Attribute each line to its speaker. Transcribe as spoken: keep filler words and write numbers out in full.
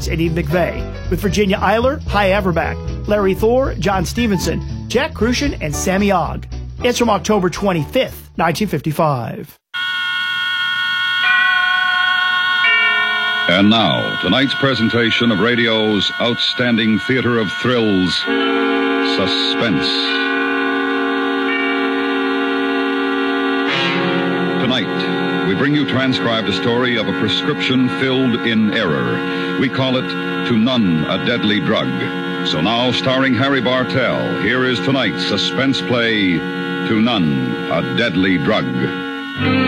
Speaker 1: Richards and Eve McVeigh, with Virginia Eiler, Hy Averback, Larry Thor, John Stevenson, Jack Crucian, and Sammy Ogg. It's from October twenty-fifth, nineteen fifty-five.
Speaker 2: And now, tonight's presentation of radio's outstanding theater of thrills, Suspense. Tonight, we bring you transcribed a story of a prescription filled in error. We call it To None a Deadly Drug. So now, starring Harry Bartell, here is tonight's suspense play, To None a Deadly Drug.